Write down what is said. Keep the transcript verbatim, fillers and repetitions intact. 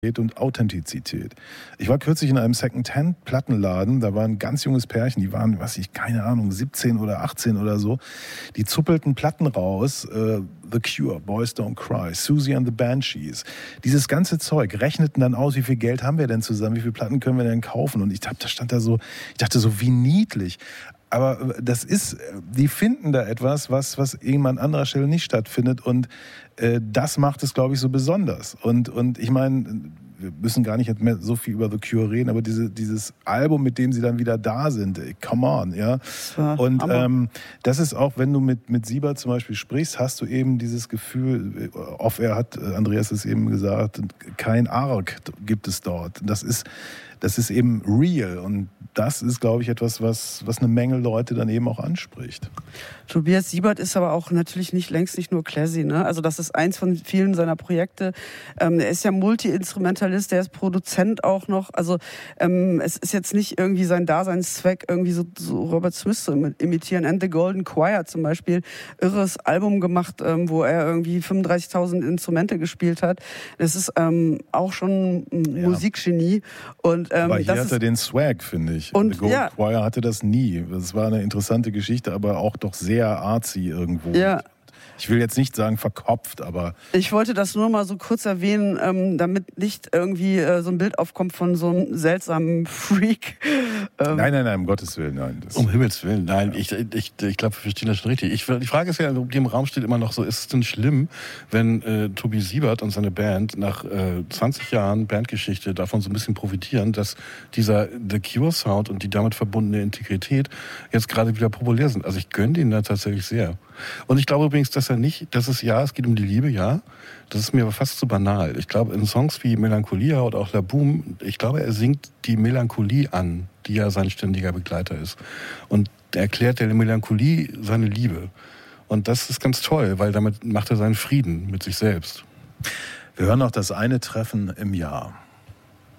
und Authentizität. Ich war kürzlich in einem Second-Hand-Plattenladen, da war ein ganz junges Pärchen, die waren, was ich, keine Ahnung, siebzehn oder achtzehn oder so, die zuppelten Platten raus, äh, The Cure, Boys Don't Cry, Susie and the Banshees, dieses ganze Zeug, rechneten dann aus, wie viel Geld haben wir denn zusammen, wie viele Platten können wir denn kaufen, und ich hab, da stand da so, ich dachte so, wie niedlich. Aber das ist, die finden da etwas, was, was irgendwann an anderer Stelle nicht stattfindet, und äh, das macht es, glaube ich, so besonders. Und, und ich meine, wir müssen gar nicht mehr so viel über The Cure reden, aber diese, dieses Album, mit dem sie dann wieder da sind, ey, come on, ja. Und ähm, das ist auch, wenn du mit, mit Siebert zum Beispiel sprichst, hast du eben dieses Gefühl, off-air hat Andreas es eben gesagt, kein Arg gibt es dort. Das ist, das ist eben real, und das ist, glaube ich, etwas, was, was eine Menge Leute dann eben auch anspricht. Tobias Siebert ist aber auch natürlich nicht längst nicht nur Classy, ne? Also das ist eins von vielen seiner Projekte. Ähm, er ist ja Multi-Instrumentalist, der ist Produzent auch noch. Also ähm, es ist jetzt nicht irgendwie sein Daseinszweck, irgendwie so, so Robert Smith zu imitieren. And the Golden Choir zum Beispiel, irres Album gemacht, ähm, wo er irgendwie fünfunddreißigtausend Instrumente gespielt hat. Das ist ähm, auch schon ein ja. Musikgenie. Und, ähm, aber hier das hat ist er den Swag, finde ich. Und, The Golden ja. Choir hatte das nie. Das war eine interessante Geschichte, aber auch doch sehr artsy irgendwo. Ja. Ich will jetzt nicht sagen verkopft, aber... Ich wollte das nur mal so kurz erwähnen, ähm, damit nicht irgendwie äh, so ein Bild aufkommt von so einem seltsamen Freak. Ähm nein, nein, nein, um Gottes Willen, nein. Das um Himmels Willen, nein. Ja. Ich, ich, ich glaube, wir verstehen das schon richtig. Ich, die Frage ist ja, die im Raum steht immer noch so, ist es denn schlimm, wenn äh, Tobi Siebert und seine Band nach äh, zwanzig Jahren Bandgeschichte davon so ein bisschen profitieren, dass dieser The Cure Sound und die damit verbundene Integrität jetzt gerade wieder populär sind. Also ich gönne denen da tatsächlich sehr. Und ich glaube übrigens, dass er nicht, dass es ja, es geht um die Liebe, ja. Das ist mir aber fast zu banal. Ich glaube, in Songs wie Melancholia oder auch La Boom, ich glaube, er singt die Melancholie an, die ja sein ständiger Begleiter ist. Und er erklärt der Melancholie seine Liebe. Und das ist ganz toll, weil damit macht er seinen Frieden mit sich selbst. Wir hören noch das eine Treffen im Jahr.